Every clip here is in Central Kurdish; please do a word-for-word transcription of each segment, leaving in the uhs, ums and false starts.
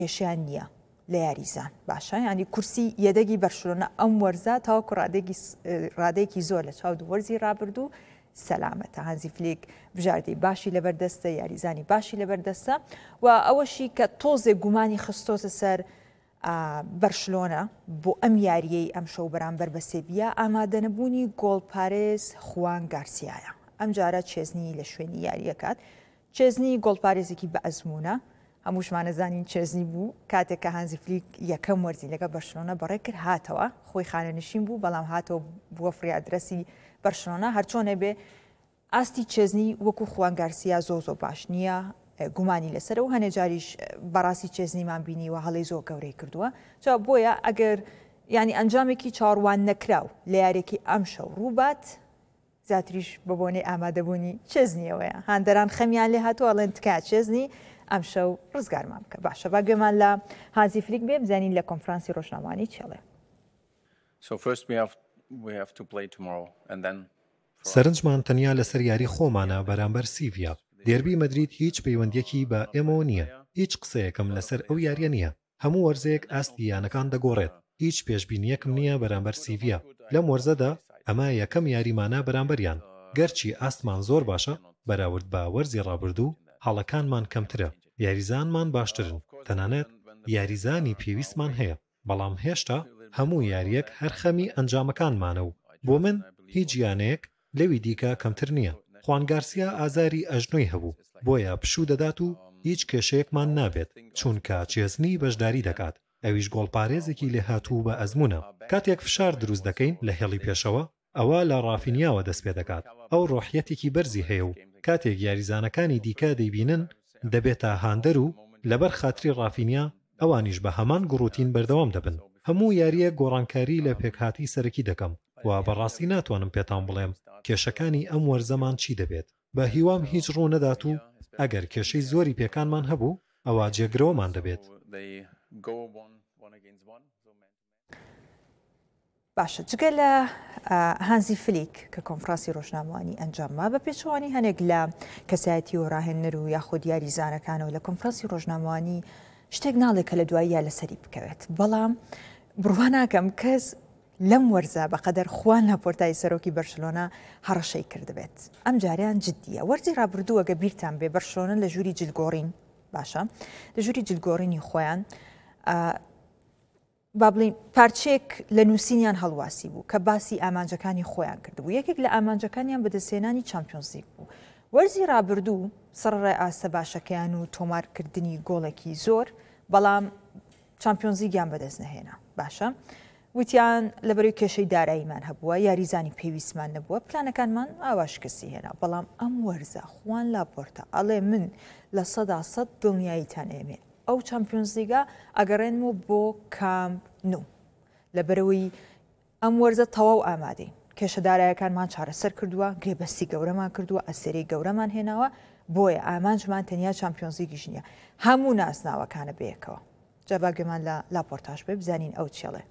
کێشیان نییە لە یاریزان باشە ینی کورسی یەدەگی بەرشلۆنە ئەم وەرزە تاوەکو ڕادێکی زۆر لە چاو وەرزی ڕابردوو سەلامەتە هانزی فلیک بژاردەی باشی لەبەردەستە یاریزانی باشی لەبەردەستە و ئەوەشی کە تۆزێک گومانی خستۆتە سەر بەرشلۆنە بۆ ئەم یاریەی ئەم شەو بەرامبەر بە سێڤیا ئامادەنەبوونی گۆڵپارێز خوان گارسیایە ئەم جارە چێزنی لە شوێنی یاریەکات چێزنی گۆڵپارێزێکی بە ئەزمونە هەمووشمانەزانین چێزنی بوو کاتێک کە هانزی فلیک یەکەم وەرزی لەگە بەرشلۆنە بەڕێ کرد هاتەوە خۆی خانەنشین بوو بەڵام هاتەوە بووە فریادرەسی بەرشلۆنە هەرچۆنێ بێ ئاستی چێزنی وەکو خوان گارسیا زۆ زۆ باش نییە گومانی لەسەر و هەنێ جاریش بەڕاستی چێزنیمان بینیوە هەڵی زۆر گەورەی کردووە جا بۆیە ئەگەر ینی ئەنجامێکی چاڕوان نەکراو لە یارێکی ئەم شەو ڕووبات زیاتریش بە بۆنەی ئامادەبوونی چێزنیەوەیە هاندەران خەمیان لێ هاتووە ئەڵێن تکا چێزنی ئەم شەو ڕزگارمان بکە باشە با گوێمان لە هانزی فلیک بێ بزانین لە کۆنفرانسی ڕۆژنامەوانی چێڵێ سەرنجمان تەنیا لەسەر یاری خۆمانە بەرامبەر سیڤیا دێربی مەدرید هیچ پەیوەندیەکی بە ئێمەوە نییە هیچ قسەیەکم لەسەر ئەو یاریە نییە هەموو وەرزێک ئاستی یانەکان دەگۆڕێت هیچ پێشبینیەکم نییە بەرامبەر سیڤیا لەم وەرزەدا ئەمە یەکەم یاریمانە بەرامبەریان گەرچی ئاستمان زۆر باشە بەراورد بە وەرزی ڕابردوو هەڵەکانمان کەمترە یاریزانمان باشترن تەنانەت یاریزانی پێویستمان هەیە بەڵام هێشتا هەموو یاریەک هەر خەمی ئەنجامەکانمانە و بۆ من هیچ یانەیەک لەوی دیکە کەمتر نییە خوان گارسیا ئازاری ئەژنۆی هەبوو بۆیە پشوو دەدات و هیچ کێشەیەکمان نابێت چونکە چێزنی بەشداری دەکات ئەویش گۆڵپارێزێکی لێ هاتوو بە ئەزمونە کاتێک فشار دروست دەکەین لە هێڵی پێشەوە ئەوە لە ڕافینیاوە دەست پێ دەکات ئەو ڕۆحیەتێکی بەرزی هەیە و کاتێک یاریزانەکانی دیکە دەیبینن دەبێتە هاندەر و لەبەر خاتری ڕافینیا ئەوانیش بە هەمان گوڕوتین بەردەوام دەبن هەموو یاریە گۆڕانکاری لە پێکهاتی سەرەکی دەکەم و بەڕاستی ناتوانم پێتان بڵێم کێشەکانی ئەم وەرزەمان چی دەبێت بە هیوام هیچ ڕوو نەدات و ئەگەر کێشەی زۆری پێکانمان هەبوو ئەوە جێگرەوەمان دەبێت باشە جگە لە هانزی فلیک کە کۆنفرانسی ڕۆژنامەوانی ئەنجامما بە پێچوانی هەنێک لە کەسایەتی و ڕاهێنەر و یاخود یاریزانەکانەوە لە کۆنفرانسی ڕۆژنامەوانی شتێک ناڵێت کە لە دواییە لەسەری بکەوێت بەڵام بڕوا ناکەم کەس لەم وەرزە بەقەدەر خوان لاپۆرتای سەرۆکی بەرشلۆنە هەڕەشەی کردبێت ئەم جاریان جددیە وەرزی ڕابردووە گە بیرتان بێ بەرشلۆنە لە ژووری جلگۆڕین باشە لە ژووری جلگۆڕینی خۆیان با بڵین پارچێک لە نووسینیان هەڵواسی بوو کە باسی ئامانجەکانی خۆیان کردبوو یەکێک لە ئامانجەکانیان بەدەستێنانی چامپیۆنز لیگ بوو وەرزی ڕابردوو سەرڕای ئاستە باشەکەیان و تۆمارکردنی گۆڵێکی زۆر بەڵام چامپیۆنز لیگیان بەدەست نەهێنا باشە وتیان لەبەرەوەی کێشەی داراییمان هەبووە یاریزانی پێویستمان نەبووە پلانەکانمان ئاواش کەسی هێنا بەڵام ئەم وەرزە خوان لاپۆرتە ئەڵێ من لە سەدا سەد دڵنیاییتان ئێمێ ئەو چامپیۆنز لیگە ئەگەڕێنمەوە بۆ کامپ نو لەبەرەوەی ئەم وەرزە تەواو ئامادەین کێشەدارایەکانمان چارەسەر کردووە گرێبەستی گەورەمان کردووە ئەسەری گەورەمان هێناوە بۆیە ئامانجمان تەنیا چامپیۆنز لیگیش نییە هەموو ناسناوەکانە بەیەکەوە جاباگوێمان لە لاپۆرتاژ بێ بزانین ئەو چێڵێ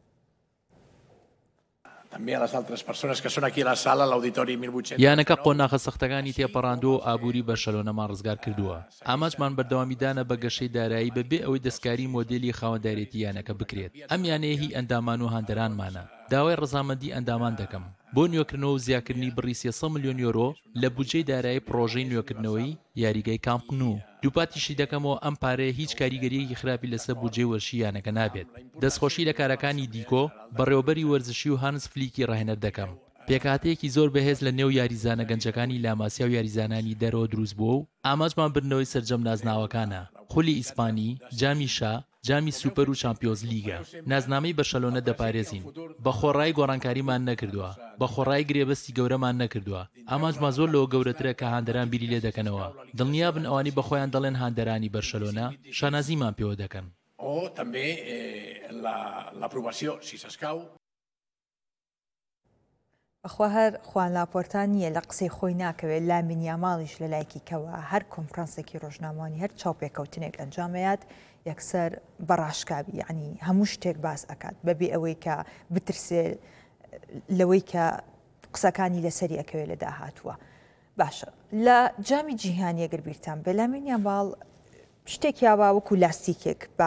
یانەکە قۆناغە سەختەکانی تێپەڕاندۆ و ئابووری بەرشەلۆنەمان ڕزگار کردووە ئاماجمان بەردەوامیدانە بە گەشەی دارایی بەبێ ئەوەی دەستکاری مۆدێلی خاوەندارێتی یانەکە بکرێت ئەم یانەیە هی ئەندامان و هاندەرانمانە داوای ڕەزامەندی ئەندامان دەکەم بۆ نوێکردنەوە و زیاکردنی بڕی سێسە ملیۆن یۆرۆ لە بودجەی دارایی پرۆژەی نوێکردنەوەی یاریگای کامپ نو دووپاتیشی دەکەمەوە ئەم پارەیە هیچ کاریگەریەکی خراپی لەسەر بودجەی وەرشی یانەکە نابێت دەستخۆشی لە کارەکانی دیکۆ بەڕێوەبەری وەرزشی و هانس فلیکی ڕاهێنەر دەکەم پێکهاتەیەکی زۆر بەهێز لە نێو یاریزانە گەنجەکانی لاماسیا و یاریزانانی دەرەوە دروست بووە و ئاماجمان بردنەوەی سەرجەم نازناوەکانە خولی ئیسپانی جامی شا جامی سوپەر و چامپیۆنز لیگە نازنامەی بەرشەلۆنە دەپارێزین بە خۆڕایی گۆڕانکاریمان نەکردووە بە خۆڕایی گرێبەستی گەورەمان نەکردووە ئاماجمان زۆر لەوە گەورەترە کە هاندەران بیری لێ دەکەنەوە دڵنیا بن ئەوانی بەخۆیان دەڵێن هاندەرانی بەرشەلۆنە شانازیمان پێوە دەکەن بەخوا هەر خوان لاپۆرتان نییە لە قسەی خۆی ناکەوێت لا مینیاماڵیش لە لایکی کەوە هەر کۆنفرانسێکی ڕۆژنامەوانی هەر چاوپێکەوتنێک ئەنجامەیەات یەکسەر بەڕاشکاوی یعنی هەموو شتێک باس ئەکات بەبێ ئەوەی کە بترسێ لەوەی کە قسەکانی لەسەری ئەکەوێت لە داهاتووە باشە لە جامی جیهانی ئەگەر بیرتان بێ لا مینیاماڵ شتێک یاوا وەکو لاستیکێک